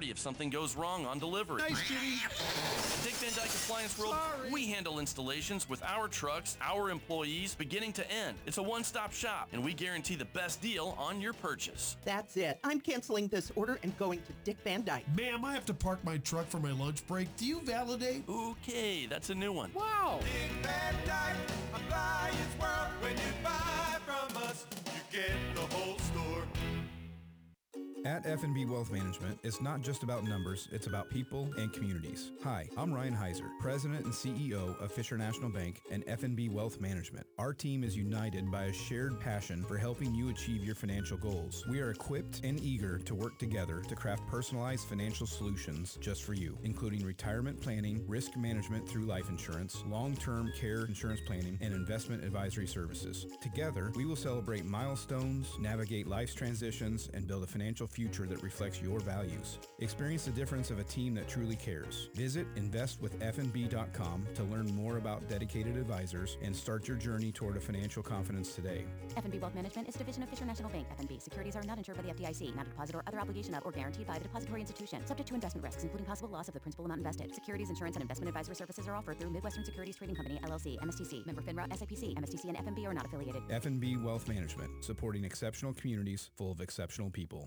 if something goes wrong on delivery. Nice, Jimmy. At Dick Van Dyke Appliance World, we handle installations with our trucks, our employees, beginning to end. It's a one-stop shop, and we guarantee the best deal on your purchase. That's it. I'm canceling this order and going to Dick Van Dyke. Ma'am, I have to park my truck for my lunch break. Do you validate? Okay, that's a new one. Wow. Dick Van Dyke Appliance World. When you buy from us, you get the whole store. At F&B Wealth Management, it's not just about numbers, it's about people and communities. Hi, I'm Ryan Heiser, President and CEO of Fisher National Bank and F&B Wealth Management. Our team is united by a shared passion for helping you achieve your financial goals. We are equipped and eager to work together to craft personalized financial solutions just for you, including retirement planning, risk management through life insurance, long-term care insurance planning, and investment advisory services. Together, we will celebrate milestones, navigate life's transitions, and build a financial future that reflects your values. Experience the difference of a team that truly cares. Visit investwithfnb.com to learn more about dedicated advisors and start your journey toward a financial confidence today. F&B Wealth Management is a division of Fisher National Bank. F&B securities are not insured by the FDIC, not a deposit or other obligation of or guaranteed by the depository institution, subject to investment risks, including possible loss of the principal amount invested. Securities, insurance, and investment advisory services are offered through Midwestern Securities Trading Company, LLC, MSTC, member FINRA, SIPC, MSTC, and F&B are not affiliated. F&B Wealth Management, supporting exceptional communities full of exceptional people.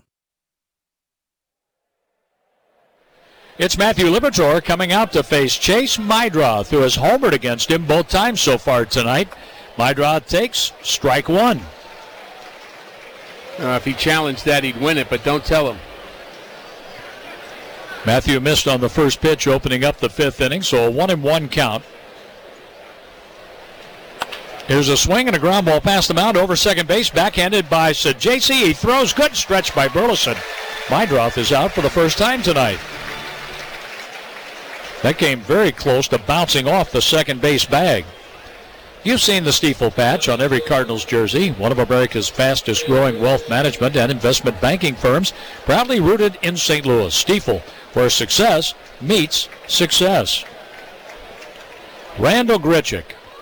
It's Matthew Liberatore coming out to face Chase Mydroth, who has homered against him both times so far tonight. Mydroth takes strike one. If he challenged that, he'd win it, but don't tell him. Matthew missed on the first pitch, opening up the fifth inning, so a 1-1 count. Here's a swing and a ground ball past the mound over second base, backhanded by Sajaci. He throws, good stretch by Burleson. Mydroth is out for the first time tonight. That came very close to bouncing off the second base bag. You've seen the Stifel patch on every Cardinals jersey, one of America's fastest growing wealth management and investment banking firms, proudly rooted in St. Louis. Stifel, where success meets success. Randal Grichuk,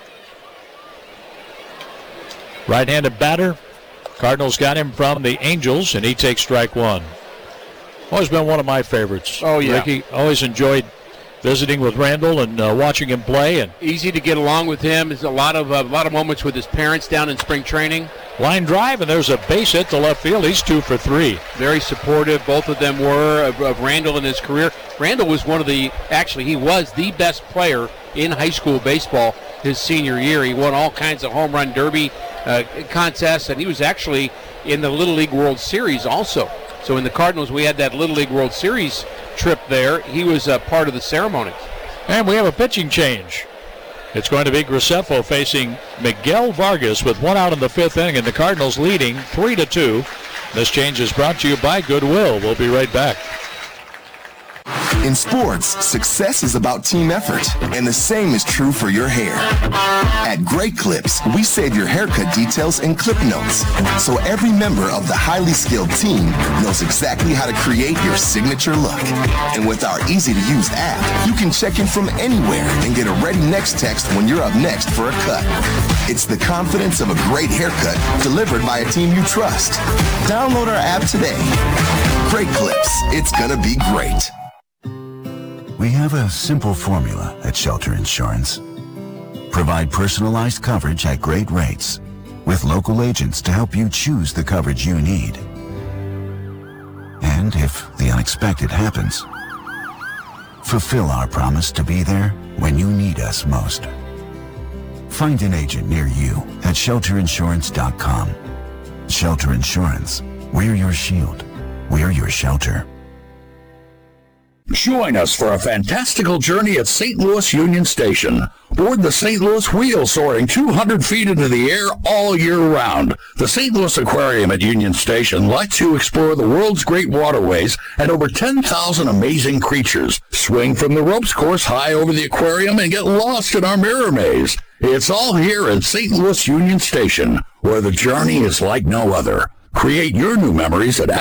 right-handed batter. Cardinals got him from the Angels, and he takes strike one. Always been one of my favorites. Oh, yeah. Ricky, always enjoyed visiting with Randal and watching him play. And easy to get along with him. There's a lot of moments with his parents down in spring training. Line drive, and there's a base hit to left field. He's 2 for 3. Very supportive. Both of them were of Randal in his career. Randal was he was the best player in high school baseball his senior year. He won all kinds of home run derby contests, and he was actually in the Little League World Series also. So in the Cardinals, we had that Little League World Series trip there. He was part of the ceremony. And we have a pitching change. It's going to be Graceffo facing Miguel Vargas with one out in the fifth inning, and the Cardinals leading 3-2. This change is brought to you by Goodwill. We'll be right back. In sports, success is about team effort, and the same is true for your hair. At Great Clips, we save your haircut details in clip notes, so every member of the highly skilled team knows exactly how to create your signature look. And with our easy-to-use app, you can check in from anywhere and get a ready next text when you're up next for a cut. It's the confidence of a great haircut delivered by a team you trust. Download our app today. Great Clips, it's gonna be great. We have a simple formula at Shelter Insurance. Provide personalized coverage at great rates with local agents to help you choose the coverage you need. And if the unexpected happens, fulfill our promise to be there when you need us most. Find an agent near you at shelterinsurance.com. Shelter Insurance. We're your shield. We're your shelter. Join us for a fantastical journey at St. Louis Union Station. Board the St. Louis Wheel, soaring 200 feet into the air all year round. The St. Louis Aquarium at Union Station lets you explore the world's great waterways and over 10,000 amazing creatures. Swing from the ropes course high over the aquarium and get lost in our mirror maze. It's all here at St. Louis Union Station, where the journey is like no other. Create your new memories at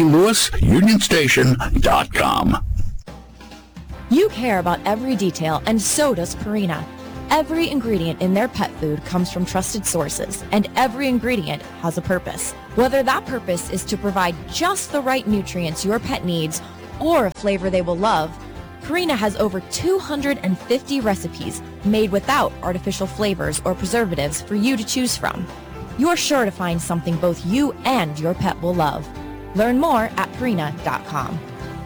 stlouisunionstation.com. You care about every detail, and so does Purina. Every ingredient in their pet food comes from trusted sources, and every ingredient has a purpose. Whether that purpose is to provide just the right nutrients your pet needs, or a flavor they will love, Purina has over 250 recipes made without artificial flavors or preservatives for you to choose from. You're sure to find something both you and your pet will love. Learn more at Purina.com.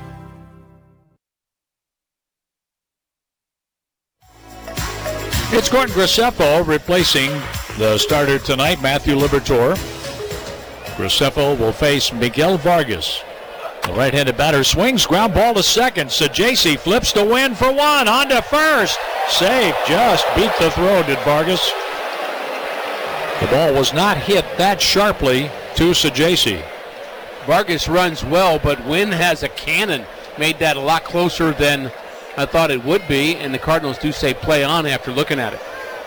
It's Gordon Graceffo replacing the starter tonight, Matthew Liberatore. Graceffo will face Miguel Vargas. The right-handed batter swings, ground ball to second. Sajaci flips to win for one, on to first. Safe, just beat the throw, did Vargas. The ball was not hit that sharply to Sajaci. Vargas runs well, but Wynn has a cannon. Made that a lot closer than I thought it would be, and the Cardinals do say play on after looking at it.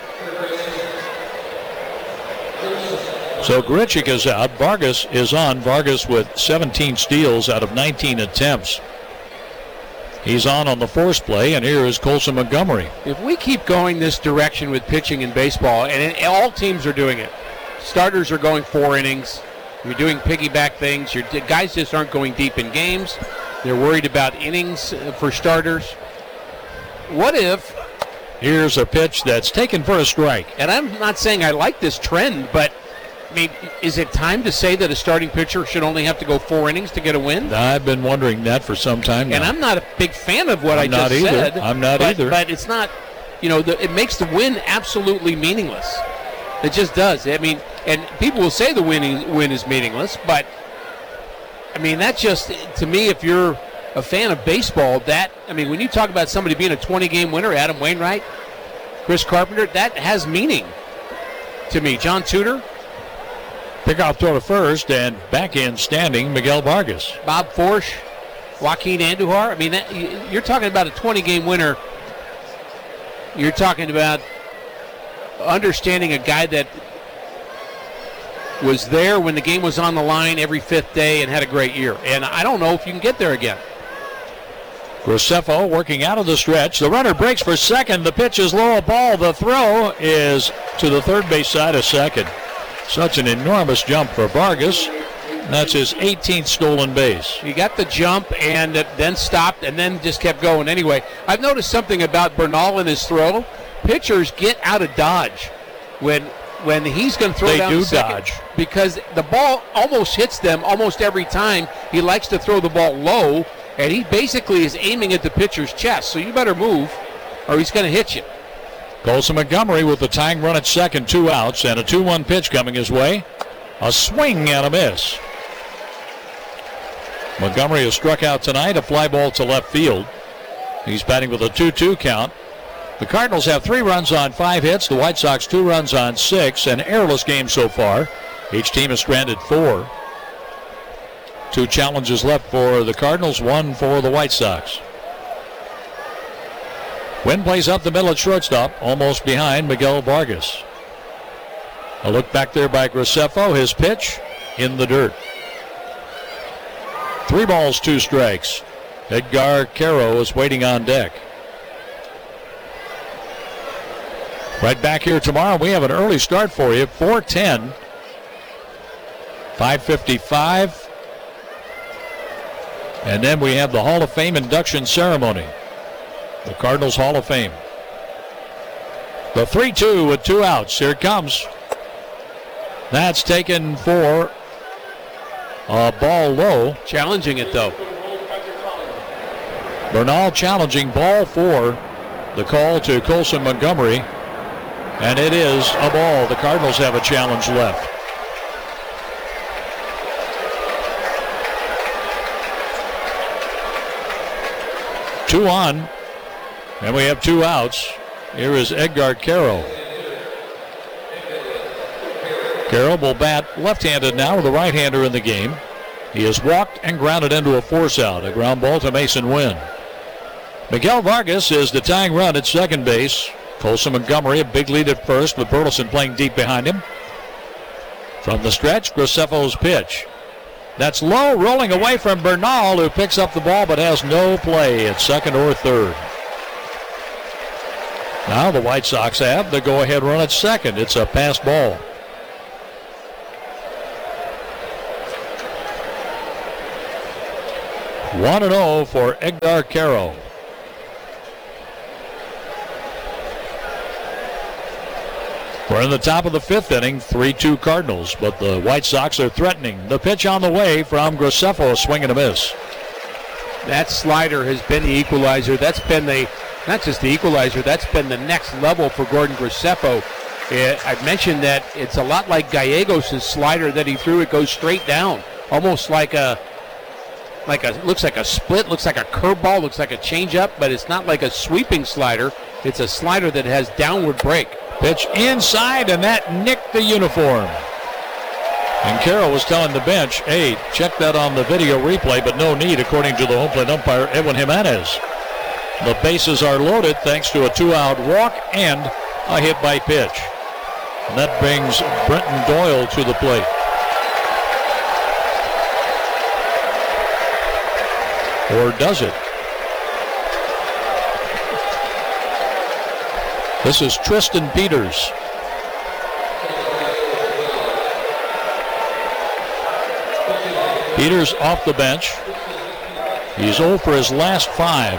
So Grichuk is out. Vargas is on. Vargas with 17 steals out of 19 attempts. He's on the force play, and here is Colson Montgomery. If we keep going this direction with pitching in baseball, and all teams are doing it, starters are going 4 innings, you're doing piggyback things, your guys just aren't going deep in games, they're worried about innings for starters. What if... Here's a pitch that's taken for a strike. And I'm not saying I like this trend, but I mean, is it time to say that a starting pitcher should only have to go 4 innings to get a win? I've been wondering that for some time now. And I'm not a big fan of what I just said. I'm not either. But it's not, it makes the win absolutely meaningless. It just does. I mean, and people will say the win is meaningless, but, I mean, that just, to me, if you're a fan of baseball, when you talk about somebody being a 20-game winner, Adam Wainwright, Chris Carpenter, that has meaning to me. John Tudor. Pickoff throw to first, and back in standing, Miguel Vargas. Bob Forsch, Joaquin Andujar. I mean, you're talking about a 20-game winner. You're talking about understanding a guy that was there when the game was on the line every 5th day and had a great year. And I don't know if you can get there again. Graceffo working out of the stretch. The runner breaks for second. The pitch is low, a ball. The throw is to the third base side of second. Such an enormous jump for Vargas. That's his 18th stolen base. He got the jump and then stopped and then just kept going. Anyway, I've noticed something about Bernal in his throw. Pitchers get out of dodge when he's going to throw down to second. They do dodge. Because the ball almost hits them almost every time. He likes to throw the ball low, and he basically is aiming at the pitcher's chest. So you better move or he's going to hit you. Colson Montgomery with the tying run at second, 2 outs, and a 2-1 pitch coming his way. A swing and a miss. Montgomery has struck out tonight, a fly ball to left field. He's batting with a 2-2 count. The Cardinals have 3 runs on 5 hits. The White Sox 2 runs on 6. An errorless game so far. Each team has stranded 4. 2 challenges left for the Cardinals, 1 for the White Sox. Wynn plays up the middle at shortstop, almost behind Miguel Vargas. A look back there by Graceffo. His pitch in the dirt. 3 balls, 2 strikes. Edgar Caro is waiting on deck. Right back here tomorrow. We have an early start for you. 4:10. 5:55. And then we have the Hall of Fame induction ceremony. The Cardinals Hall of Fame. The 3-2 with 2 outs. Here it comes. That's taken for a ball low. Challenging it, though. Bernal challenging ball 4. The call to Colson Montgomery. And it is a ball. The Cardinals have a challenge left. Two on. And we have 2 outs. Here is Edgar Caro. Caro will bat left-handed now with a right-hander in the game. He has walked and grounded into a force out. A ground ball to Mason Wynn. Miguel Vargas is the tying run at second base. Colson Montgomery, a big lead at first with Burleson playing deep behind him. From the stretch, Graceffo's pitch. That's low, rolling away from Bernal, who picks up the ball but has no play at second or third. Now the White Sox have the go-ahead run at second. It's a pass ball. 1-0 for Edgar Caro. We're in the top of the fifth inning, 3-2 Cardinals, but the White Sox are threatening. The pitch on the way from Graceffo, a swing and a miss. That slider has been the equalizer. That's been not just the equalizer, that's been the next level for Gordon Graceffo. I mentioned that it's a lot like Gallegos' slider that he threw. It goes straight down, almost looks like a split, looks like a curveball, looks like a changeup, but it's not like a sweeping slider. It's a slider that has downward break. Pitch inside, and that nicked the uniform. And Carroll was telling the bench, hey, check that on the video replay, but no need, according to the home plate umpire, Edwin Jimenez. The bases are loaded thanks to a 2-out walk and a hit by pitch. And that brings Brenton Doyle to the plate. Or does it? This is Tristan Peters. Peters off the bench. He's 0 for his last 5.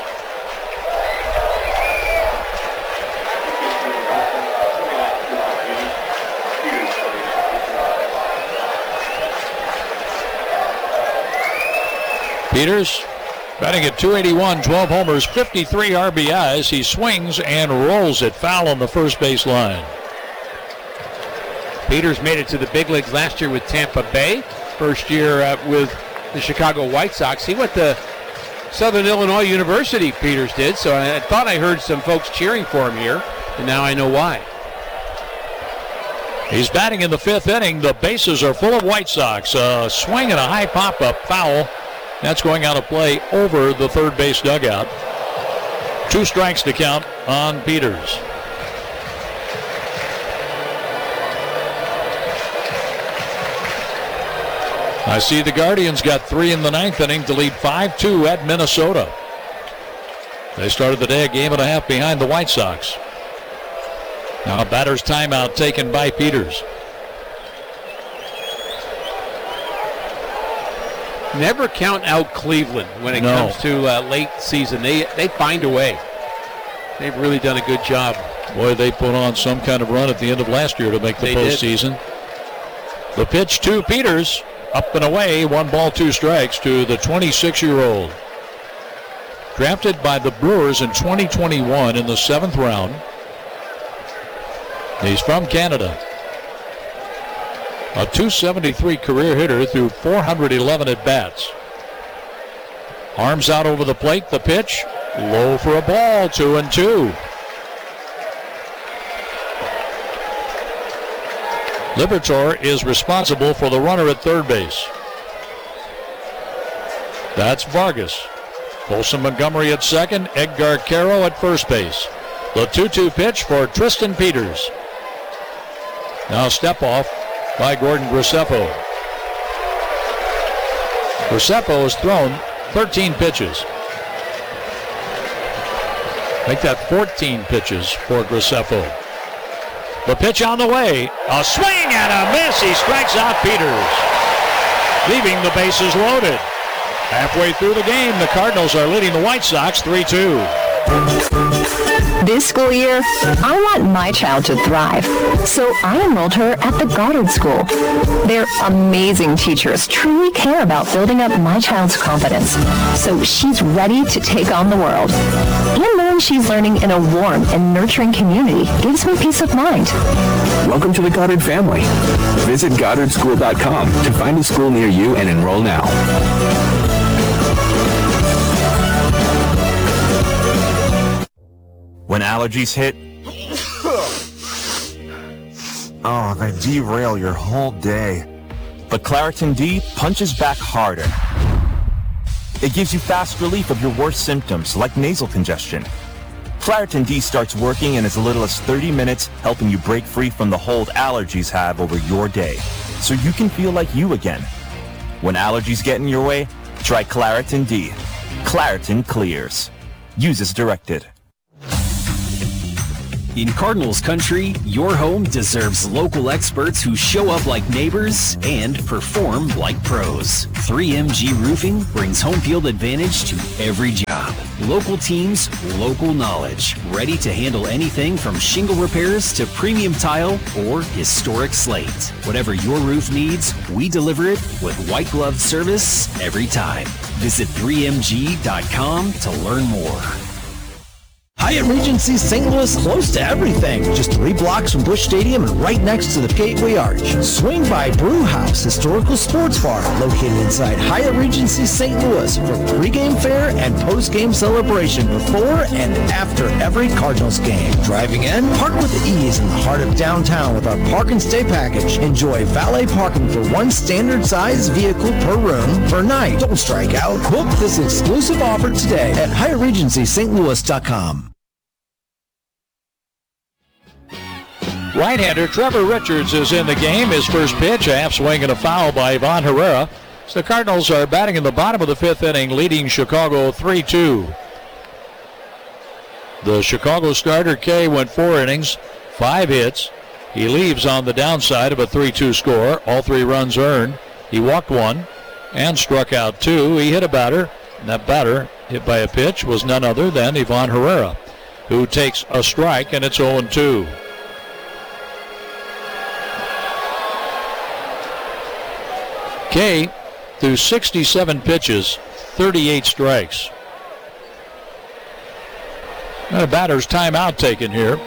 Peters batting at .281, 12 homers, 53 RBIs. He swings and rolls it foul on the first base line. Peters made it to the big leagues last year with Tampa Bay. First year with the Chicago White Sox. He went to Southern Illinois University, Peters did, so I thought I heard some folks cheering for him here, and now I know why. He's batting in the fifth inning. The bases are full of White Sox. A swing and a high pop-up foul. That's going out of play over the third base dugout. 2 strikes to count on Peters. I see the Guardians got 3 in the ninth inning to lead 5-2 at Minnesota. They started the day a game and a half behind the White Sox. Now a batter's timeout taken by Peters. Never count out Cleveland when it comes to late season. They find a way. They've really done a good job. Boy, they put on some kind of run at the end of last year to make the postseason. The pitch to Peters. Up and away, 1 ball, 2 strikes to the 26-year-old. Drafted by the Brewers in 2021 in the 7th round. He's from Canada. A .273 career hitter through 411 at-bats. Arms out over the plate, the pitch. Low for a ball, 2-2. Liberatore is responsible for the runner at third base. That's Vargas. Colson Montgomery at second, Edgar Caro at first base. The 2-2 pitch for Tristan Peters. Now step off by Gordon Graceffo. Graceffo has thrown 13 pitches. Make that 14 pitches for Graceffo. The pitch on the way. A swing and a miss. He strikes out Peters, leaving the bases loaded. Halfway through the game, the Cardinals are leading the White Sox 3-2. This school year, I want my child to thrive, so I enrolled her at the Goddard School. Their amazing teachers truly care about building up my child's confidence, so she's ready to take on the world. And knowing she's learning in a warm and nurturing community gives me peace of mind. Welcome to the Goddard family. Visit GoddardSchool.com to find a school near you and enroll now. When allergies hit, they derail your whole day. But Claritin D punches back harder. It gives you fast relief of your worst symptoms, like nasal congestion. Claritin D starts working in as little as 30 minutes, helping you break free from the hold allergies have over your day, so you can feel like you again. When allergies get in your way, try Claritin D. Claritin clears. Use as directed. In Cardinals country, your home deserves local experts who show up like neighbors and perform like pros. 3MG Roofing brings home field advantage to every job. Local teams, local knowledge. Ready to handle anything from shingle repairs to premium tile or historic slate. Whatever your roof needs, we deliver it with white glove service every time. Visit 3mg.com to learn more. Hyatt Regency St. Louis, close to everything. Just 3 blocks from Busch Stadium and right next to the Gateway Arch. Swing by Brew House Historical Sports Bar, located inside Hyatt Regency St. Louis for pregame fare and postgame celebration before and after every Cardinals game. Driving in, park with ease in the heart of downtown with our Park and Stay package. Enjoy valet parking for 1 standard size vehicle per room per night. Don't strike out. Book this exclusive offer today at HyattRegencySt.Louis.com. Right-hander Trevor Richards is in the game. His first pitch, a half swing and a foul by Ivan Herrera. So the Cardinals are batting in the bottom of the 5th inning, leading Chicago 3-2. The Chicago starter, Kay, went 4 innings, 5 hits. He leaves on the downside of a 3-2 score. All 3 runs earned. He walked 1 and struck out 2. He hit a batter, and that batter, hit by a pitch, was none other than Ivan Herrera, who takes a strike, and it's 0-2. Kay threw 67 pitches, 38 strikes. And a batter's timeout taken here.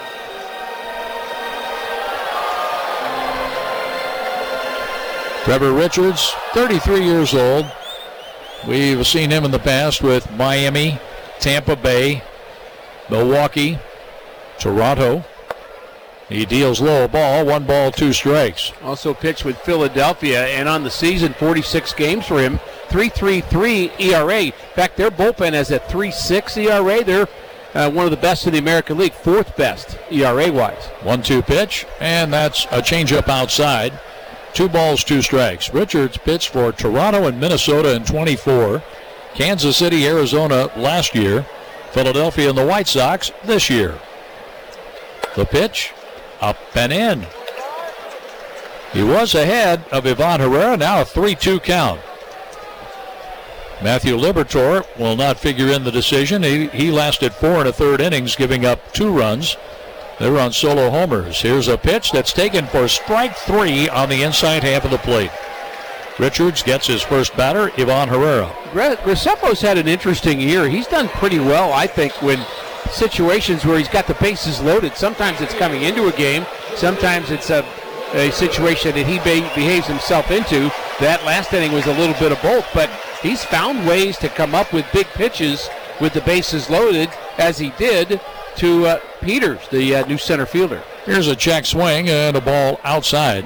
Trevor Richards, 33 years old. We've seen him in the past with Miami, Tampa Bay, Milwaukee, Toronto. He deals low ball, 1 ball, 2 strikes. Also pitched with Philadelphia, and on the season, 46 games for him, 3.33 ERA. In fact, their bullpen has a 3.6 ERA. They're one of the best in the American League, 4th best ERA-wise. 1-2 pitch, and that's a changeup outside. 2 balls, 2 strikes. Richards pitched for Toronto and Minnesota in 24, Kansas City, Arizona last year, Philadelphia and the White Sox this year. The pitch, up and in. He was ahead of Ivan Herrera, now a 3-2 count. Matthew Liberatore will not figure in the decision. He lasted 4 1/3 innings, giving up 2 runs. They were on solo homers. Here's a pitch that's taken for strike 3 on the inside half of the plate. Richards gets his first batter, Ivan Herrera. Graceffo's had an interesting year. He's done pretty well, I think, when situations where he's got the bases loaded. Sometimes it's coming into a game. Sometimes it's a situation that he behaves himself into. That last inning was a little bit of both, but he's found ways to come up with big pitches with the bases loaded, as he did to Peters, the new center fielder. Here's a check swing and a ball outside.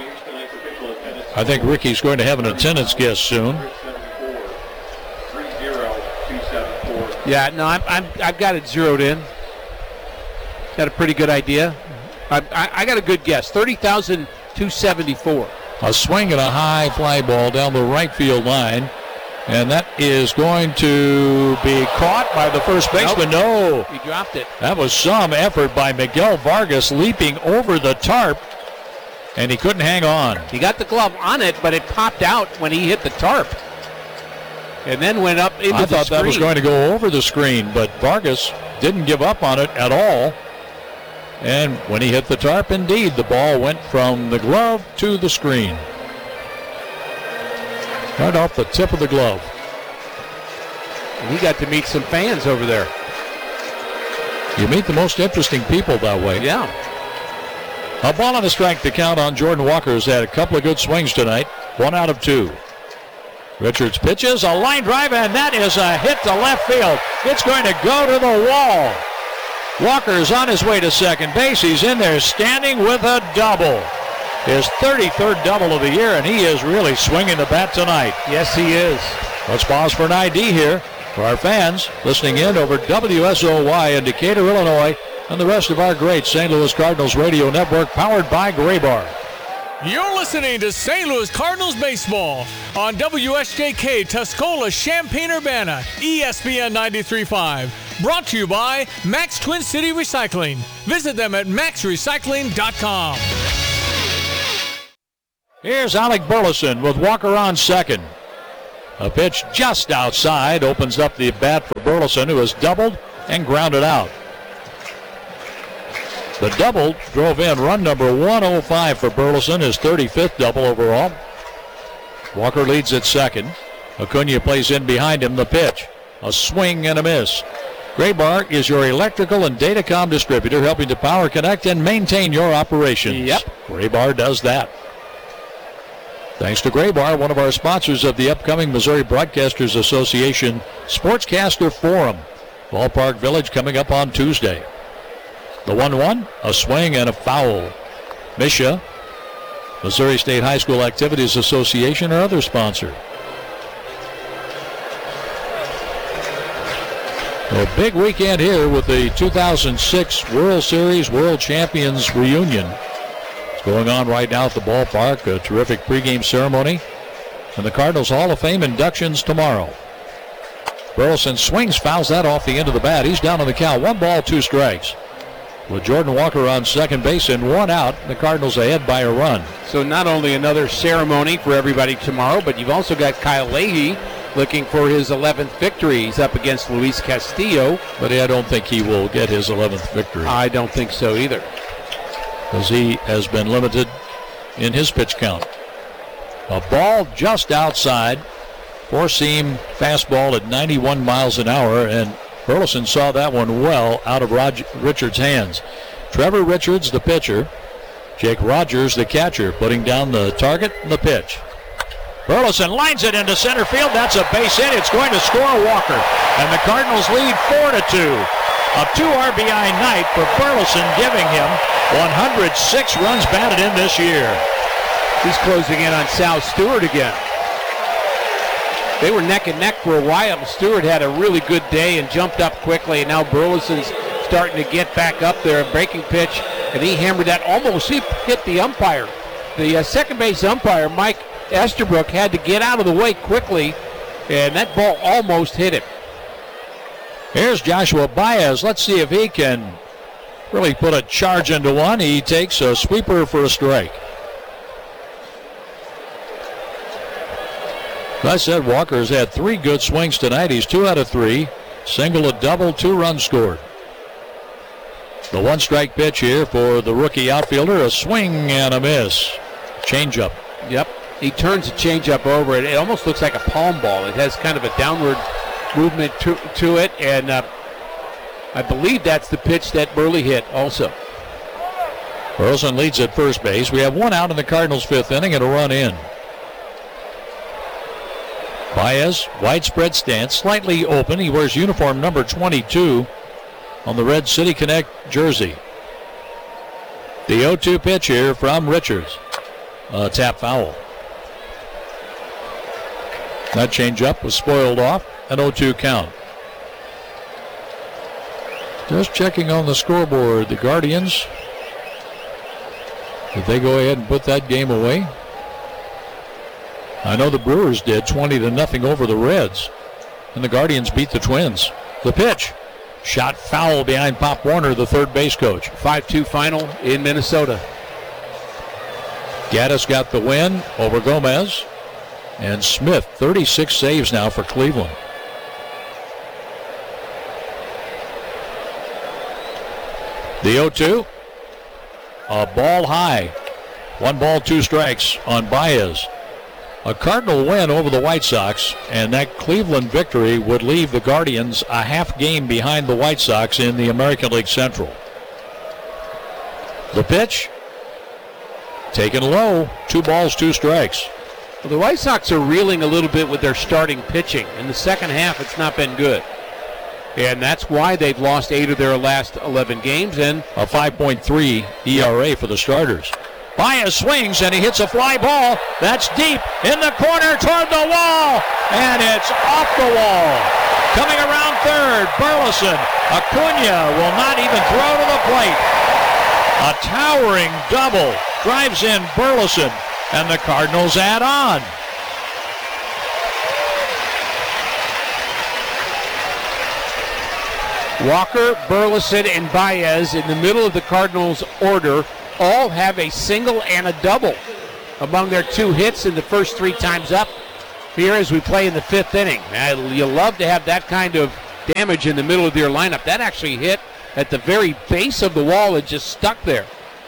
I think Ricky's going to have an attendance guest soon. Yeah, no, I've got it zeroed in. Got a pretty good idea. I got a good guess. 30,274. A swing and a high fly ball down the right field line. And that is going to be caught by the first baseman. Nope. No. He dropped it. That was some effort by Miguel Vargas leaping over the tarp. And he couldn't hang on. He got the glove on it, but it popped out when he hit the tarp. And then went up into the screen. I thought that was going to go over the screen, but Vargas didn't give up on it at all. And when he hit the tarp, indeed, the ball went from the glove to the screen. Right off the tip of the glove. And he got to meet some fans over there. You meet the most interesting people that way. Yeah. A ball and a strike to count on Jordan Walker, who's had a couple of good swings tonight. 1 out of 2. Richards pitches a line drive, and that is a hit to left field. It's going to go to the wall. Walker's on his way to second base. He's in there standing with a double. His 33rd double of the year, and he is really swinging the bat tonight. Yes, he is. Let's pause for an ID here for our fans listening in over WSOY in Decatur, Illinois, and the rest of our great St. Louis Cardinals radio network powered by Graybar. You're listening to St. Louis Cardinals baseball on WSJK Tuscola, Champaign-Urbana, ESPN 93.5. Brought to you by Max Twin City Recycling. Visit them at maxrecycling.com. Here's Alec Burleson with Walker on second. A pitch just outside opens up the bat for Burleson, who has doubled and grounded out. The double drove in run number 105 for Burleson, his 35th double overall. Walker leads at second. Acuna plays in behind him. The pitch, a swing and a miss. Graybar is your electrical and datacom distributor, helping to power, connect, and maintain your operations. Yep. Graybar does that. Thanks to Graybar, one of our sponsors of the upcoming Missouri Broadcasters Association Sportscaster Forum. Ballpark Village coming up on Tuesday. The 1-1, a swing and a foul. Misha, Missouri State High School Activities Association, our other sponsor. A big weekend here with the 2006 World Series World Champions reunion. It's going on right now at the ballpark. A terrific pregame ceremony. And the Cardinals Hall of Fame inductions tomorrow. Burleson swings, fouls that off the end of the bat. He's down on the count. 1 ball, 2 strikes. With Jordan Walker on second base and 1 out, the Cardinals ahead by a run. So not only another ceremony for everybody tomorrow, but you've also got Kyle Leahy looking for his 11th victory. He's up against Luis Castillo. But I don't think he will get his 11th victory. I don't think so either, because he has been limited in his pitch count. A ball just outside. 4-seam fastball at 91 miles an hour, and Burleson saw that one well out of Richards' hands. Trevor Richards, the pitcher. Jake Rogers, the catcher, putting down the target and the pitch. Burleson lines it into center field. That's a base hit. It's going to score Walker. And the Cardinals lead 4-2. A 2 RBI night for Burleson, giving him 106 runs batted in this year. He's closing in on Sal Stewart again. They were neck and neck for a while. Stewart had a really good day and jumped up quickly, and now Burleson's starting to get back up there. A breaking pitch, and he hammered that. Almost he hit the umpire. The second base umpire, Mike Esterbrook, had to get out of the way quickly, and that ball almost hit him. Here's Joshua Baez. Let's see if he can really put a charge into one. He takes a sweeper for a strike. As I said, Walker has had 3 good swings tonight. He's 2 out of 3. Single, a double, 2 runs scored. The 1-strike pitch here for the rookie outfielder. A swing and a miss. Changeup. Yep. He turns the changeup over. It almost looks like a palm ball. It has kind of a downward movement to it, and I believe that's the pitch that Burley hit also. Burleson leads at first base. We have 1 out in the Cardinals' 5th inning and a run in. Baez, widespread stance, slightly open. He wears uniform number 22 on the Red City Connect jersey. The 0-2 pitch here from Richards. Tap foul. That changeup was spoiled off. An 0-2 count. Just checking on the scoreboard. The Guardians, did they go ahead and put that game away? I know the Brewers did, 20-0 over the Reds. And the Guardians beat the Twins. The pitch. Shot foul behind Pop Warner, the third base coach. 5-2 final in Minnesota. Gaddis got the win over Gomez. And Smith, 36 saves now for Cleveland. The 0-2. A ball high. 1 ball, 2 strikes on Baez. A Cardinal win over the White Sox, and that Cleveland victory would leave the Guardians a half game behind the White Sox in the American League Central. The pitch, taken low, 2 balls, 2 strikes. Well, the White Sox are reeling a little bit with their starting pitching. In the second half, it's not been good. And that's why they've lost 8 of their last 11 games. And a 5.3 ERA for the starters. Baez swings, and he hits a fly ball. That's deep in the corner toward the wall, and it's off the wall. Coming around third, Burleson. Acuna will not even throw to the plate. A towering double drives in Burleson, and the Cardinals add on. Walker, Burleson, and Baez in the middle of the Cardinals' order all have a single and a double among their 2 hits in the first 3 times up here as we play in the 5th inning. You love to have that kind of damage in the middle of your lineup. That actually hit at the very base of the wall and just stuck there.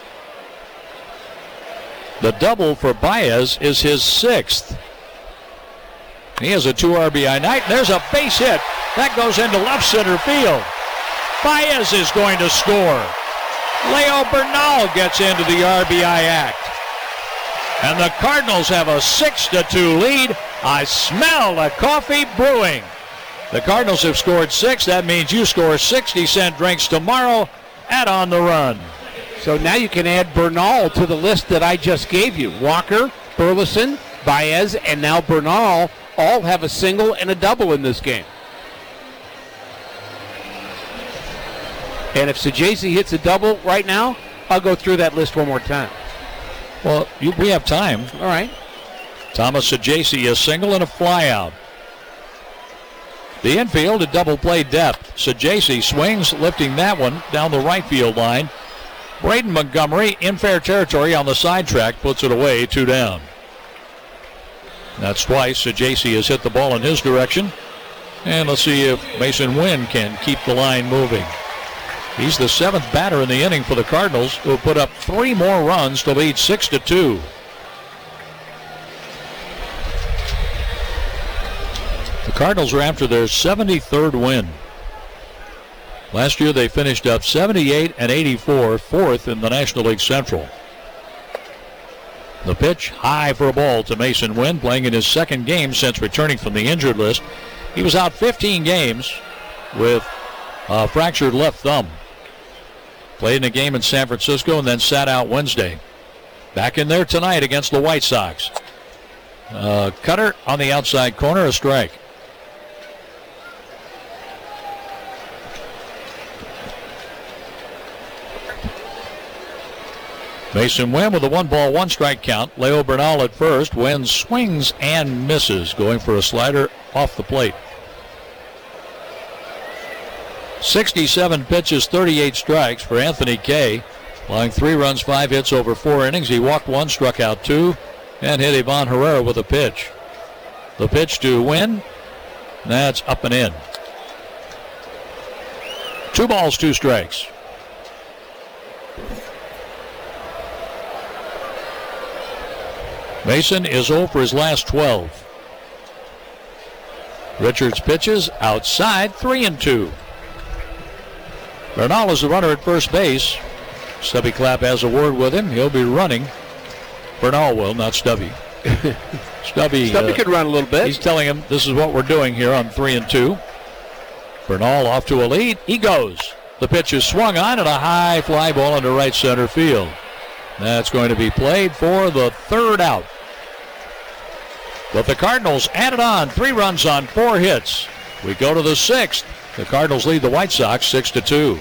The double for Baez is his 6th. He has a 2 RBI night. There's a base hit. That goes into left center field. Baez is going to score. Leo Bernal gets into the RBI act. And the Cardinals have a 6-2 lead. I smell the coffee brewing. The Cardinals have scored 6. That means you score 60-cent drinks tomorrow at On the Run. So now you can add Bernal to the list that I just gave you. Walker, Burleson, Baez, and now Bernal all have a single and a double in this game. And if Saggese hits a double right now, I'll go through that list one more time. Well, we have time. All right. Thomas Saggese, a single and a flyout. The infield, a double play depth. Saggese swings, lifting that one down the right field line. Braden Montgomery in fair territory on the side track, puts it away, 2 down. That's twice Saggese has hit the ball in his direction. And let's see if Mason Wynn can keep the line moving. He's the 7th batter in the inning for the Cardinals, who have put up 3 more runs to lead 6-2. The Cardinals are after their 73rd win. Last year they finished up 78 and 84, 4th in the National League Central. The pitch high for a ball to Mason Wynn, playing in his 2nd game since returning from the injured list. He was out 15 games with a fractured left thumb. Played in a game in San Francisco and then sat out Wednesday. Back in there tonight against the White Sox. Cutter on the outside corner, a strike. Mason Wynn with a 1-ball, 1-strike count. Leo Bernal at first. Wynn swings and misses, going for a slider off the plate. 67 pitches, 38 strikes for Anthony Kay. Allowing 3 runs, 5 hits over 4 innings. He walked 1, struck out 2, and hit Ivan Herrera with a pitch. The pitch to Wynn. That's up and in. 2 balls, 2 strikes. Mason is 0 for his last 12. Richards pitches outside, 3-2. Bernal is the runner at first base. Stubby Clapp has a word with him. He'll be running. Bernal will, not Stubby. Stubby could run a little bit. He's telling him this is what we're doing here on 3-2. Bernal off to a lead. He goes. The pitch is swung on and a high fly ball into right center field. That's going to be played for the 3rd out. But the Cardinals added on 3 runs on 4 hits. We go to the 6th. The Cardinals lead the White Sox 6-2.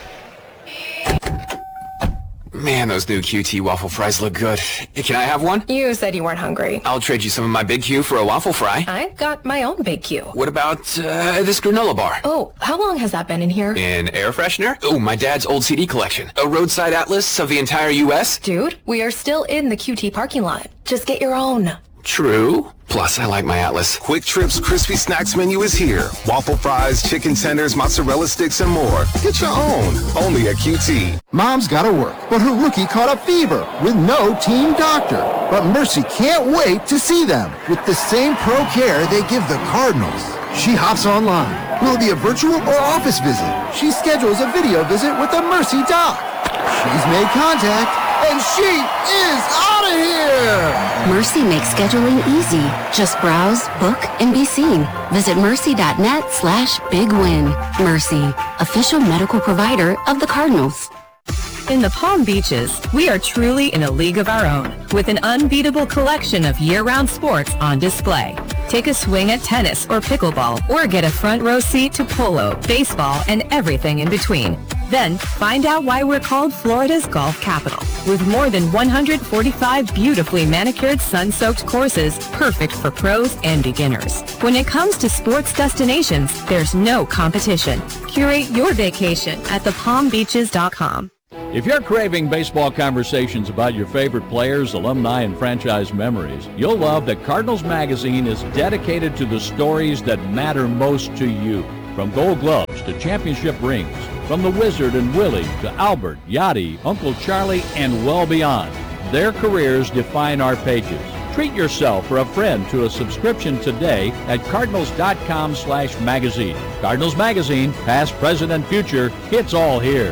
Man, those new QT waffle fries look good. Can I have one? You said you weren't hungry. I'll trade you some of my Big Q for a waffle fry. I got my own Big Q. What about this granola bar? Oh, how long has that been in here? An air freshener? Oh, my dad's old CD collection. A roadside atlas of the entire U.S.? Dude, we are still in the QT parking lot. Just get your own. True. Plus, I like my Atlas. Quick Trip's Crispy Snacks menu is here. Waffle fries, chicken tenders, mozzarella sticks, and more. Get your own. Only at QT. Mom's gotta work, but her rookie caught a fever with no team doctor. But Mercy can't wait to see them with the same pro care they give the Cardinals. She hops online. Will it be a virtual or office visit? She schedules a video visit with the Mercy doc. She's made contact, and she is out of here! Mercy makes scheduling easy. Just browse, book, and be seen. Visit mercy.net/bigwin. Mercy, official medical provider of the Cardinals. In the Palm Beaches, we are truly in a league of our own, with an unbeatable collection of year-round sports on display. Take a swing at tennis or pickleball, or get a front row seat to polo, baseball, and everything in between. Then, find out why we're called Florida's golf capital, with more than 145 beautifully manicured sun-soaked courses perfect for pros and beginners. When it comes to sports destinations, there's no competition. Curate your vacation at thepalmbeaches.com. If you're craving baseball conversations about your favorite players, alumni, and franchise memories, you'll love that Cardinals Magazine is dedicated to the stories that matter most to you. From Gold Gloves to championship rings, from the Wizard and Willie to Albert, Yachty, Uncle Charlie, and well beyond. Their careers define our pages. Treat yourself or a friend to a subscription today at cardinals.com/magazine. Cardinals Magazine, past, present, and future, it's all here.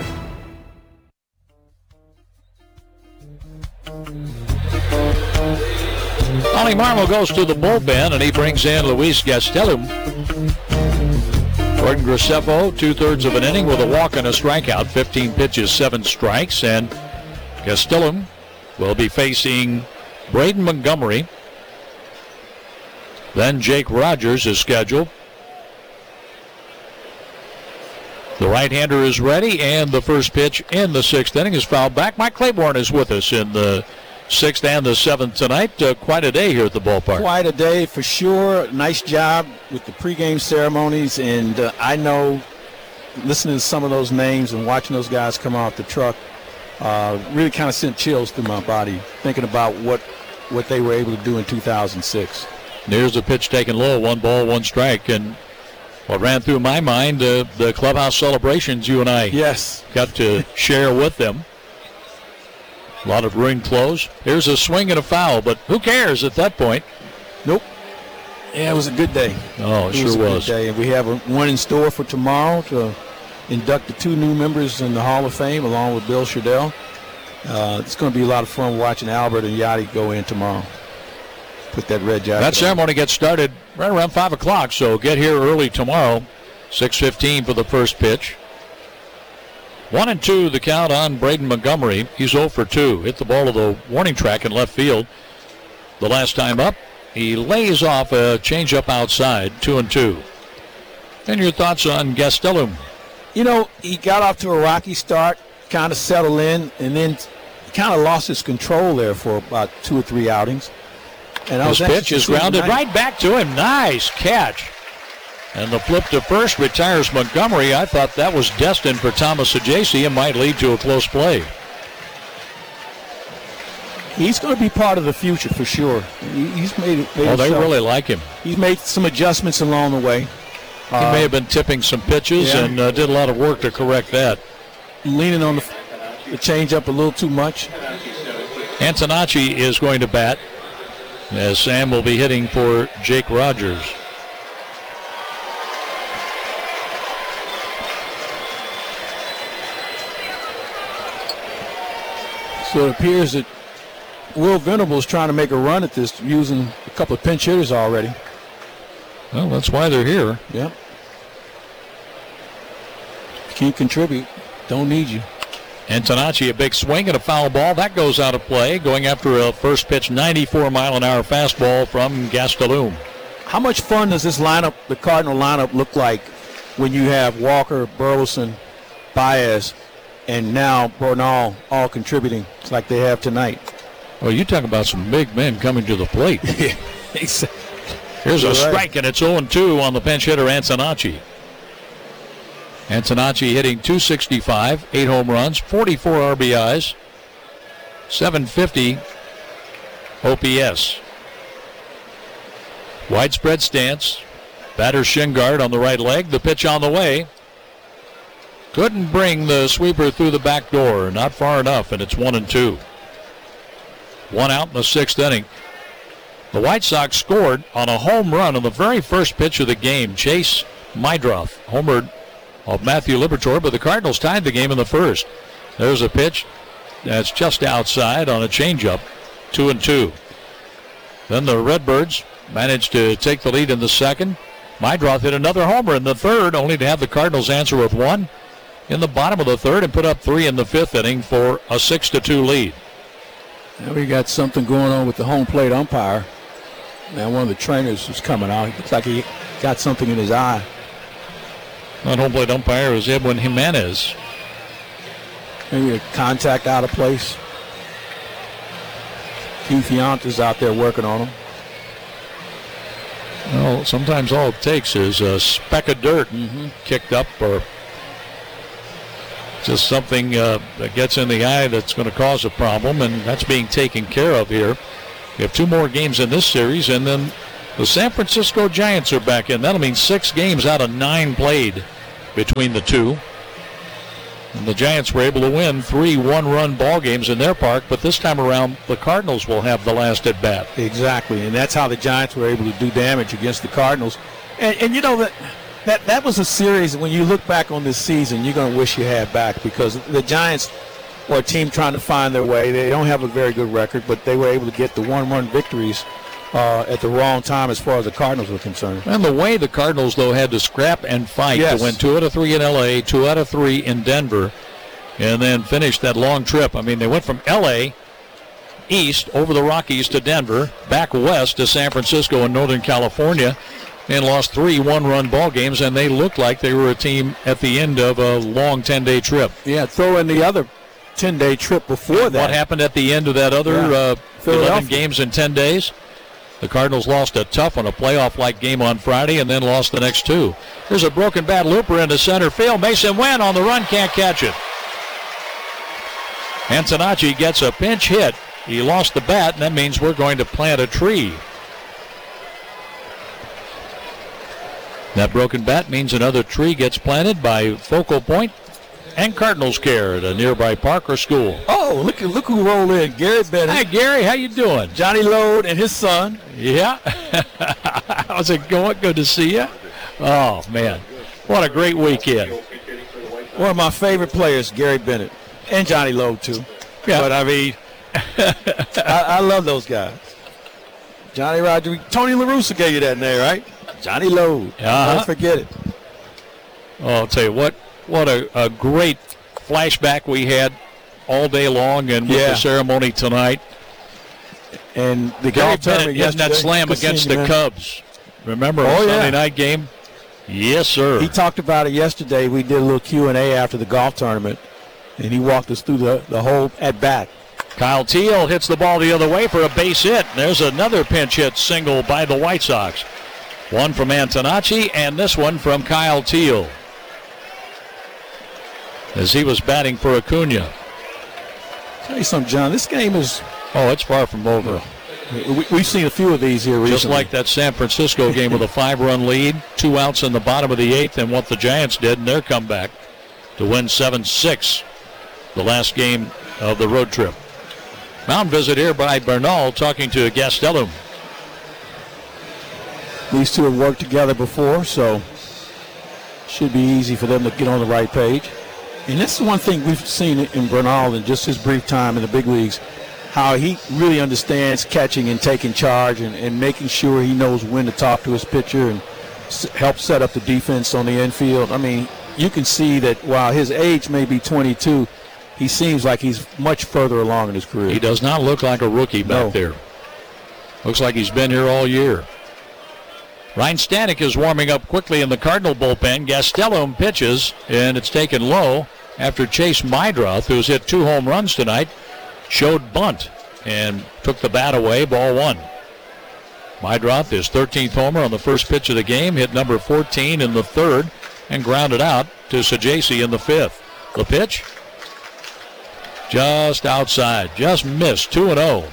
Ollie Marmol goes to the bullpen, and he brings in Luis Gastelum. Gordon Graceffo, 2/3 of an inning with a walk and a strikeout, 15 pitches, 7 strikes, and Gastelum will be facing Braden Montgomery. Then Jake Rogers is scheduled. The right-hander is ready, and the first pitch in the 6th inning is fouled back. Mike Claiborne is with us in the 6th and the 7th tonight. Quite a day here at the ballpark. Quite a day for sure. Nice job with the pregame ceremonies, and I know listening to some of those names and watching those guys come off the truck really kind of sent chills through my body thinking about what they were able to do in 2006. There's a pitch taken low, 1 ball, 1 strike, and what ran through my mind, the clubhouse celebrations you and I got to share with them. A lot of ruined clothes. Here's a swing and a foul, but who cares at that point? Nope. Yeah, it was a good day. Oh, it sure was. A good day. And we have one in store for tomorrow to induct the 2 new members in the Hall of Fame along with Bill Sherdell. It's going to be a lot of fun watching Albert and Yachty go in tomorrow. Put that red jacket That ceremony on. gets started right around 5 o'clock, so get here early tomorrow. 6:15 for the first pitch. 1-2 the count on Braden Montgomery. He's 0 for 2. Hit the ball to the warning track in left field. The last time up, he lays off a changeup outside, 2-2. And your thoughts on Gastelum? You know, he got off to a rocky start, kind of settled in, and then kind of lost his control there for about 2 or 3 outings. And His pitch is grounded right back to him. Nice catch. And the flip to first retires Montgomery. I thought that was destined for Thomas Ajayci and might lead to a close play. He's going to be part of the future for sure. He's made they really like him. He's made some adjustments along the way. He may have been tipping some pitches and did a lot of work to correct that. Leaning on the changeup a little too much. Antonacci is going to bat as Sam will be hitting for Jake Rogers. So it appears that Will Venable is trying to make a run at this using a couple of pinch hitters already. Well, that's why they're here. Yep. Can't contribute. Don't need you. Antonacci, a big swing and a foul ball. That goes out of play. Going after a first pitch 94-mile-an-hour fastball from Gastelum. How much fun does this lineup, the Cardinal lineup, look like when you have Walker, Burleson, Baez, and now Bernal all contributing like they have tonight? Well, you talk about some big men coming to the plate. Exactly. Here's a strike, and it's 0-2 on the pinch hitter, Antonacci. Antonacci hitting .265, 8 home runs, 44 RBIs, 750 OPS. Widespread stance. Batter shin guard on the right leg. The pitch on the way. Couldn't bring the sweeper through the back door. Not far enough, and it's 1-2. 1 out in the 6th inning. The White Sox scored on a home run on the very first pitch of the game. Chase Mydroth homered of Matthew Liberatore, but the Cardinals tied the game in the first. There's a pitch that's just outside on a changeup, 2-2. Then the Redbirds managed to take the lead in the second. Mydroth hit another homer in the third, only to have the Cardinals answer with 1 in the bottom of the third and put up 3 in the 5th inning for a 6-2 lead. Now we got something going on with the home plate umpire. Now one of the trainers is coming out. He looks like he got something in his eye. That home plate umpire is Edwin Jimenez. Maybe a contact out of place. Keith Yount out there working on him. Well, sometimes all it takes is a speck of dirt kicked up, or just something that gets in the eye that's going to cause a problem, and that's being taken care of here. We have 2 more games in this series, and then the San Francisco Giants are back in. That'll mean 6 games out of 9 played between the two. And the Giants were able to win 3 one-run ball games in their park, but this time around the Cardinals will have the last at bat. Exactly, and that's how the Giants were able to do damage against the Cardinals. And you know that was a series, when you look back on this season, you're going to wish you had back, because the Giants are a team trying to find their way. They don't have a very good record, but they were able to get the one-run victories at the wrong time as far as the Cardinals were concerned. And the way the Cardinals, though, had to scrap and fight to win 2 out of 3 in L.A., 2 out of 3 in Denver, and then finish that long trip. I mean, they went from L.A. east over the Rockies to Denver, back west to San Francisco and Northern California, and lost 3 one-run ball games, and they looked like they were a team at the end of a long 10-day trip. Yeah, throw in the other 10-day trip before that. What happened at the end of that other 11 games in 10 days? The Cardinals lost a tough one, a playoff-like game on Friday, and then lost the next 2. There's a broken bat looper into center field. Mason Wynn on the run, can't catch it. Antonacci gets a pinch hit. He lost the bat, and that means we're going to plant a tree. That broken bat means another tree gets planted by Focal Point and Cardinals Care at a nearby park or school. Oh, look who rolled in. Gary Bennett. Hi, Gary. How you doing? Johnny Lode and his son. Yeah. How's it going? Good to see you. Oh, man. What a great weekend. One of my favorite players, Gary Bennett. And Johnny Lode, too. Yeah. But, I mean, I love those guys. Johnny Rodriguez. Tony La Russa gave you that name, right? Johnny Lode. Don't forget it. Oh, I'll tell you what a great flashback we had all day long, and with the ceremony tonight. And the Gary golf tournament getting that slam against the Cubs. Remember our Sunday night game? Yes, sir. He talked about it yesterday. We did a little Q&A after the golf tournament, and he walked us through the whole at-bat. Kyle Teal hits the ball the other way for a base hit. There's another pinch hit single by the White Sox. One from Antonacci, and this one from Kyle Teal, as he was batting for Acuna. Tell you something, John, this game is... Oh, it's far from over. We've seen a few of these here recently. Just like that San Francisco game with a 5-run lead, 2 outs in the bottom of the 8th, and what the Giants did in their comeback to win 7-6, the last game of the road trip. Mound visit here by Bernal, talking to Gastelum. These two have worked together before, so should be easy for them to get on the right page. And this is one thing we've seen in Bernal in just his brief time in the big leagues, how he really understands catching and taking charge and making sure he knows when to talk to his pitcher and help set up the defense on the infield. I mean, you can see that while his age may be 22, he seems like he's much further along in his career. He does not look like a rookie back there. Looks like he's been here all year. Ryan Stanek is warming up quickly in the Cardinal bullpen. Gastelum pitches, and it's taken low after Chase Meidroth, who's hit 2 home runs tonight, showed bunt and took the bat away, ball 1. Meidroth, his 13th homer on the first pitch of the game, hit number 14 in the 3rd, and grounded out to Saggese in the 5th. The pitch, just outside, just missed, 2-0.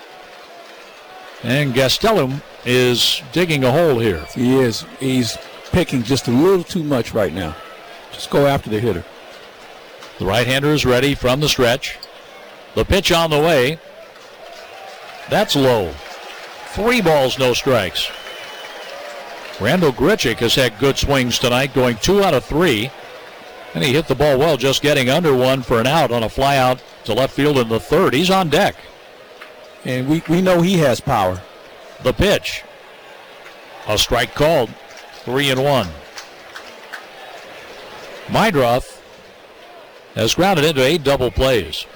And Gastelum is digging a hole here. He is. He's picking just a little too much right now. Just go after the hitter. The right-hander is ready from the stretch. The pitch on the way. That's low. 3 balls, no strikes. Randall Grichuk has had good swings tonight, going 2 out of 3. And he hit the ball well, just getting under one for an out on a fly out to left field in the 3rd. He's on deck. And we know he has power. The pitch. A strike called. 3-1. Meidroth has grounded into 8 double plays.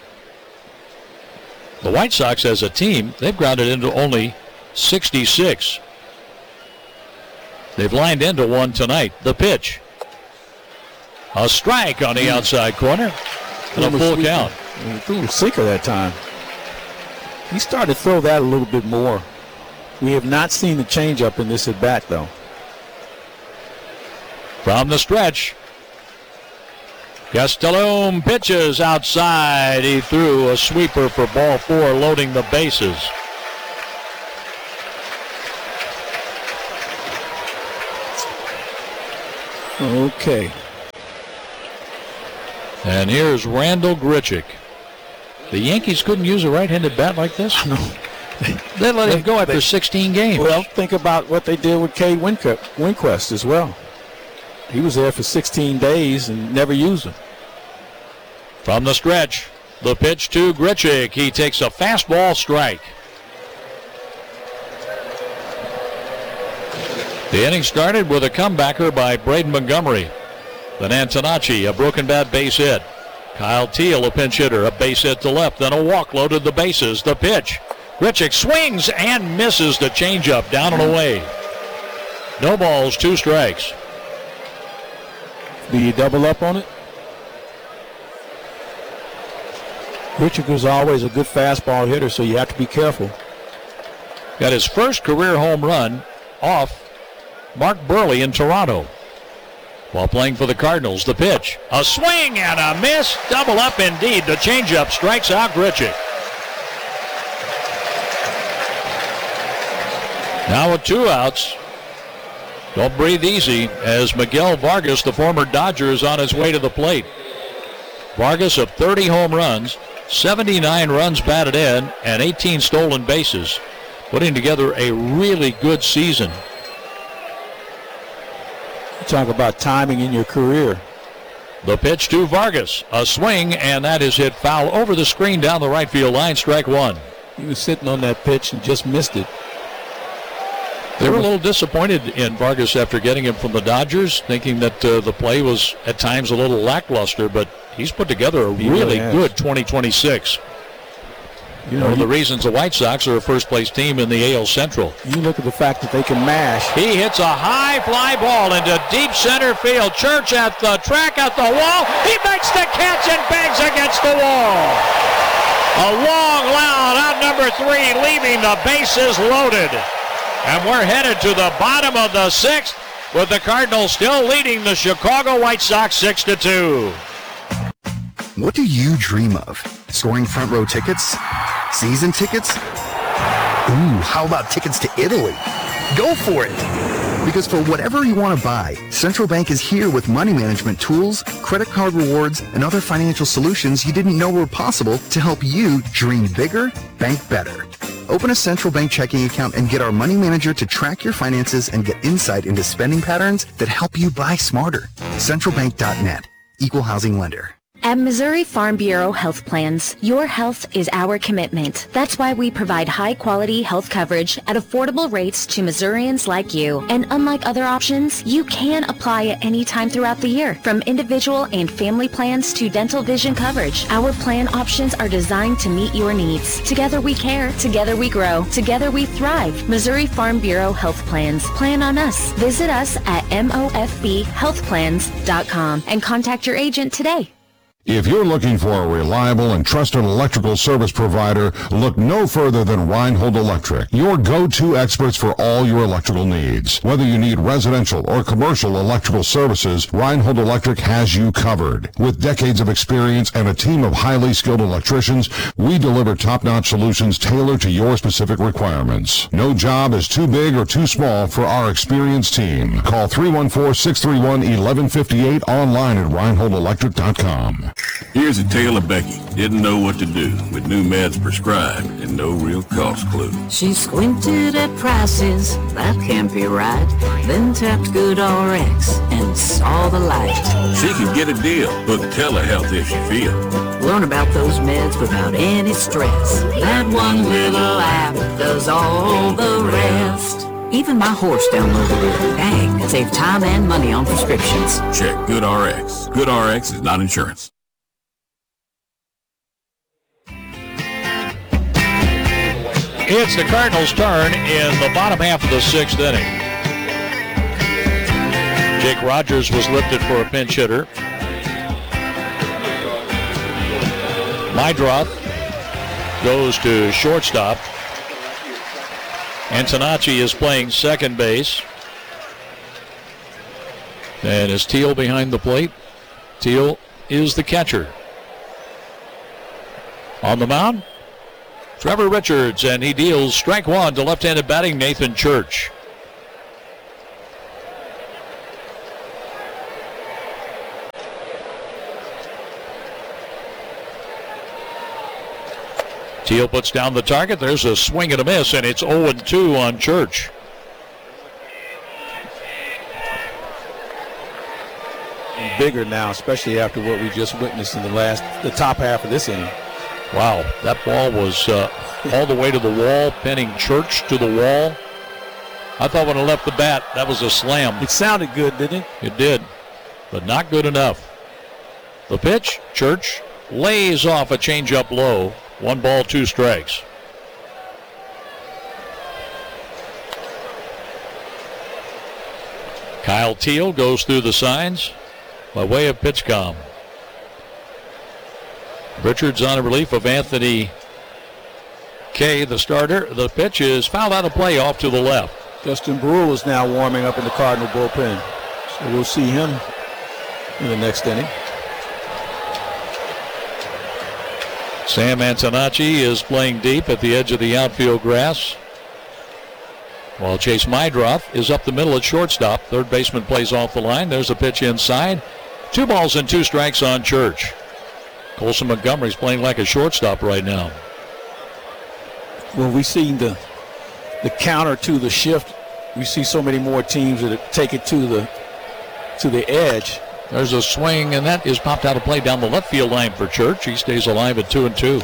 The White Sox as a team, they've grounded into only 66. They've lined into 1 tonight. The pitch. A strike on the outside corner. And a full count. He threw a sinker that time. He started to throw that a little bit more. We have not seen the changeup in this at bat, though. From the stretch, Gastelum pitches outside. He threw a sweeper for ball 4, loading the bases. Okay. And here's Randall Grichuk. The Yankees couldn't use a right-handed bat like this? No. They let him go after 16 games. Well, think about what they did with Cade Winquist as well. He was there for 16 days and never used him. From the stretch, the pitch to Grichuk. He takes a fastball strike. The inning started with a comebacker by Braden Montgomery. Then Antonacci, a broken bat base hit. Kyle Teal, a pinch hitter, a base hit to left. Then a walk loaded the bases. The pitch. Grichuk swings and misses the changeup down and away. No balls, 2 strikes. Do you double up on it? Grichuk was always a good fastball hitter, so you have to be careful. Got his first career home run off Mark Burley in Toronto. While playing for the Cardinals, the pitch. A swing and a miss. Double up indeed. The changeup strikes out Grichuk. Now with 2 outs. Don't breathe easy as Miguel Vargas, the former Dodger, is on his way to the plate. Vargas of 30 home runs, 79 runs batted in, and 18 stolen bases, putting together a really good season. You talk about timing in your career. The pitch to Vargas, a swing, and that is hit foul over the screen down the right field line, strike 1. He was sitting on that pitch and just missed it. They were a little disappointed in Vargas after getting him from the Dodgers, thinking that the play was at times a little lackluster, but he's put together a really good 2026. You know, one of the reasons the White Sox are a first-place team in the AL Central. You look at the fact that they can mash. He hits a high fly ball into deep center field. Church at the track, at the wall. He makes the catch and bangs against the wall. A long loud out number 3, leaving the bases loaded. And we're headed to the bottom of the 6th with the Cardinals still leading the Chicago White Sox 6-2. What do you dream of? Scoring front row tickets? Season tickets? Ooh, how about tickets to Italy? Go for it! Because for whatever you want to buy, Central Bank is here with money management tools, credit card rewards, and other financial solutions you didn't know were possible to help you dream bigger, bank better. Open a Central Bank checking account and get our money manager to track your finances and get insight into spending patterns that help you buy smarter. CentralBank.net. Equal housing lender. At Missouri Farm Bureau Health Plans, your health is our commitment. That's why we provide high-quality health coverage at affordable rates to Missourians like you. And unlike other options, you can apply at any time throughout the year, from individual and family plans to dental vision coverage. Our plan options are designed to meet your needs. Together we care, together we grow, together we thrive. Missouri Farm Bureau Health Plans. Plan on us. Visit us at mofbhealthplans.com and contact your agent today. If you're looking for a reliable and trusted electrical service provider, look no further than Reinhold Electric, your go-to experts for all your electrical needs. Whether you need residential or commercial electrical services, Reinhold Electric has you covered. With decades of experience and a team of highly skilled electricians, we deliver top-notch solutions tailored to your specific requirements. No job is too big or too small for our experienced team. Call 314-631-1158 online at reinholdelectric.com. Here's a tale of Becky. Didn't know what to do with new meds prescribed and no real cost clue. She squinted at prices, that can't be right. Then tapped GoodRx and saw the light. She could get a deal, book telehealth if she feels. Learn about those meds without any stress. That one little app does all the rest. Even my horse downloaded it. Dang, save time and money on prescriptions. Check GoodRx. GoodRx is not insurance. It's the Cardinals' turn in the bottom half of the 6th inning. Jake Rogers was lifted for a pinch hitter. Mydroth goes to shortstop. Antonacci is playing second base. And is Teal behind the plate? Teal is the catcher. On the mound, Trevor Richards, and he deals strike one to left-handed batting Nathan Church. Teal puts down the target. There's a swing and a miss, and it's 0-2 on Church. Bigger now, especially after what we just witnessed in the top half of this inning. Wow, that ball was all the way to the wall, pinning Church to the wall. I thought when it left the bat, that was a slam. It sounded good, didn't it? It did, but not good enough. The pitch, Church lays off a changeup low. 1 ball, 2 strikes. Kyle Teal goes through the signs by way of PitchCom. Richards on a relief of Anthony Kay, the starter. The pitch is fouled out of play off to the left. Justin Brule is now warming up in the Cardinal bullpen. So we'll see him in the next inning. Sam Antonacci is playing deep at the edge of the outfield grass, while Chase Mydroth is up the middle at shortstop. Third baseman plays off the line. There's a pitch inside. 2 balls and 2 strikes on Church. Colson Montgomery's playing like a shortstop right now. When we see the counter to the shift, we see so many more teams that take it to the edge. There's a swing, and that is popped out of play down the left field line for Church. He stays alive at 2-2.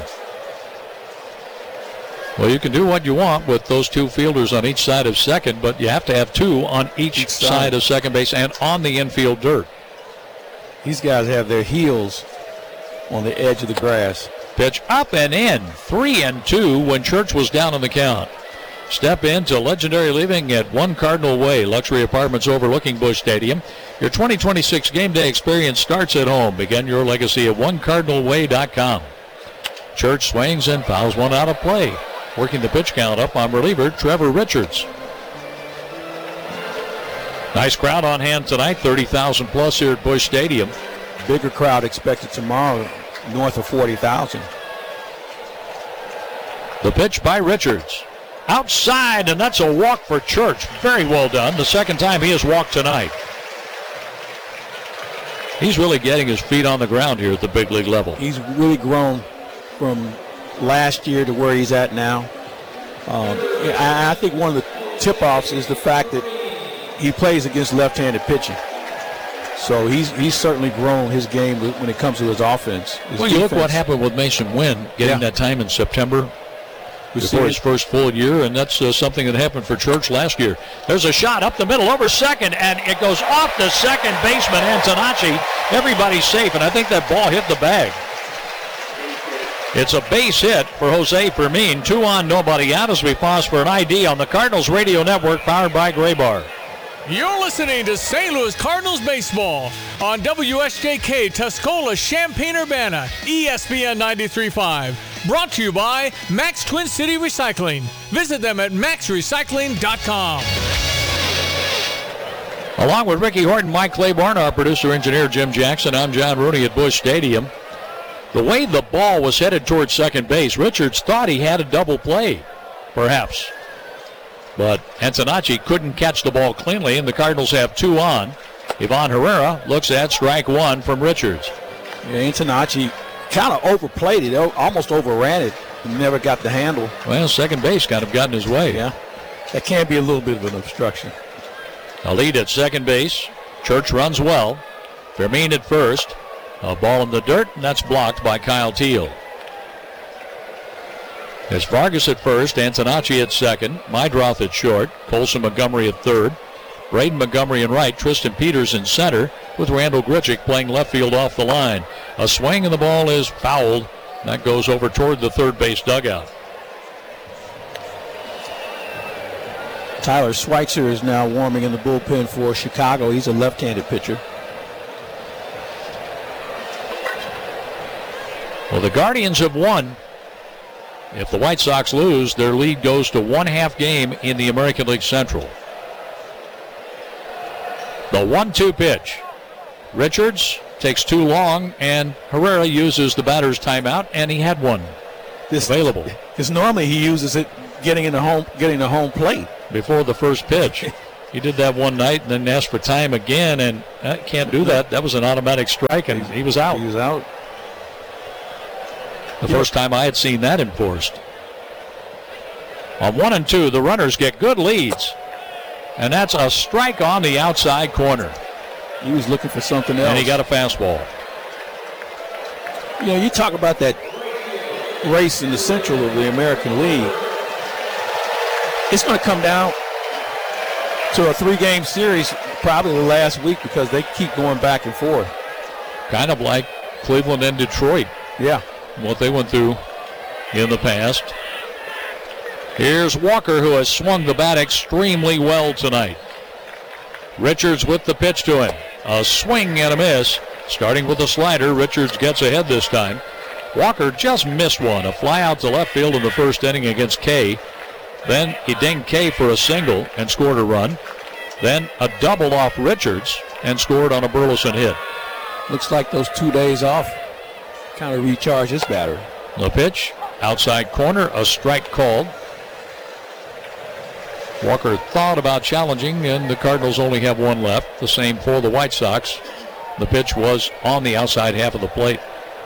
Well, you can do what you want with those 2 fielders on each side of second, but you have to have 2 on each side of second base and on the infield dirt. These guys have their heels on the edge of the grass. Pitch up and in. 3-2 when Church was down on the count. Step into legendary living at One Cardinal Way, luxury apartments overlooking Busch Stadium. Your 2026 game day experience starts at home. Begin your legacy at onecardinalway.com. Church swings and fouls one out of play. Working the pitch count up on reliever Trevor Richards. Nice crowd on hand tonight, 30,000 plus here at Busch Stadium. Bigger crowd expected tomorrow, north of 40,000. The pitch by Richards. Outside, and that's a walk for Church. Very well done. The second time he has walked tonight. He's really getting his feet on the ground here at the big league level. He's really grown from last year to where he's at now. I think one of the tip-offs is the fact that he plays against left-handed pitching. So he's certainly grown his game when it comes to his offense. Well, you look what happened with Mason Wynn getting that time in September before his first full year, and that's something that happened for Church last year. There's a shot up the middle over second, and it goes off the second baseman, Antonacci. Everybody's safe, and I think that ball hit the bag. It's a base hit for Jose Fermin. 2 on, nobody out as we pause for an ID on the Cardinals Radio Network, powered by Graybar. You're listening to St. Louis Cardinals baseball on WSJK Tuscola, Champaign-Urbana, ESPN 93.5. Brought to you by Max Twin City Recycling. Visit them at maxrecycling.com. Along with Ricky Horton, Mike Claiborne, our producer-engineer Jim Jackson, I'm John Rooney at Busch Stadium. The way the ball was headed towards second base, Richards thought he had a double play, perhaps. But Antonacci couldn't catch the ball cleanly, and the Cardinals have 2 on. Ivan Herrera looks at strike 1 from Richards. Yeah, Antonacci kind of overplayed it, almost overran it, and never got the handle. Well, second base kind of got in his way. Yeah, that can be a little bit of an obstruction. A lead at second base. Church runs well. Fermin at first. A ball in the dirt, and that's blocked by Kyle Teal. It's Vargas at first, Antonacci at second, Mydroth at short, Colson Montgomery at third, Braden Montgomery in right, Tristan Peters in center, with Randall Grichuk playing left field off the line. A swing and the ball is fouled. That goes over toward the third base dugout. Tyler Schweitzer is now warming in the bullpen for Chicago. He's a left-handed pitcher. Well, the Guardians have won. If the White Sox lose, their lead goes to 1/2 game in the American League Central. The 1-2 pitch. Richards takes too long, and Herrera uses the batter's timeout, and he had one available. Because normally he uses it getting the home plate before the first pitch. He did that one night and then asked for time again, and can't do that. That was an automatic strike, and he was out. He was out. The first time I had seen that enforced. On 1 and 2, the runners get good leads. And that's a strike on the outside corner. He was looking for something else. And he got a fastball. You know, you talk about that race in the Central of the American League. It's going to come down to a 3-game series probably the last week because they keep going back and forth. Kind of like Cleveland and Detroit. Yeah. What they went through in the past. Here's Walker, who has swung the bat extremely well tonight. Richards with the pitch to him. A swing and a miss. Starting with a slider, Richards gets ahead this time. Walker just missed one. A fly out to left field in the first inning against Kay. Then he dinged Kay for a single and scored a run. Then a double off Richards and scored on a Burleson hit. Looks like those 2 days off kind of recharge this batter. The pitch, outside corner, a strike called. Walker thought about challenging, and the Cardinals only have one left. The same for the White Sox. The pitch was on the outside half of the plate.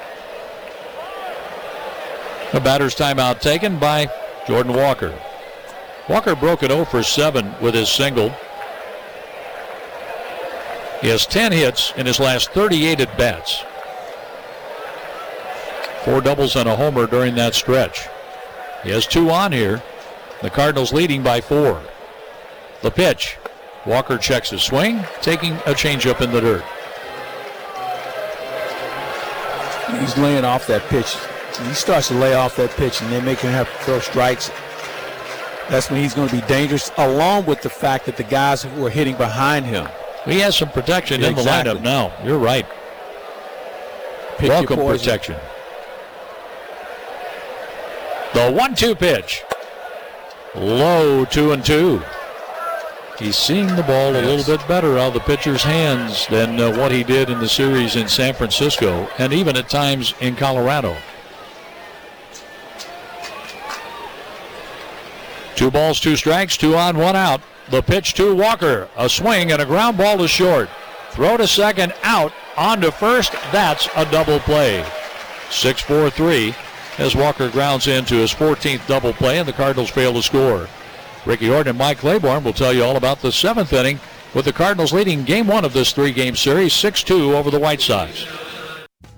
The batter's timeout taken by Jordan Walker. Walker broke it 0 for 7 with his single. He has 10 hits in his last 38 at-bats. 4 doubles and a homer during that stretch. He has 2 on here. The Cardinals leading by 4. The pitch. Walker checks his swing, taking a changeup in the dirt. He's laying off that pitch. He starts to lay off that pitch, and they make him have to throw strikes. That's when he's going to be dangerous, along with the fact that the guys who are hitting behind him. He has some protection in the lineup now. You're right. Welcome protection. The 1-2 pitch. Low 2-2. He's seeing the ball a little bit better out of the pitcher's hands than what he did in the series in San Francisco and even at times in Colorado. 2 balls, 2 strikes, 2 on, 1 out. The pitch to Walker. A swing and a ground ball to short. Throw to second, out, on to first. That's a double play. 6-4-3 as Walker grounds into his 14th double play, and the Cardinals fail to score. Ricky Horton and Mike Claiborne will tell you all about the 7th inning with the Cardinals leading Game 1 of this 3-game series 6-2 over the White Sox.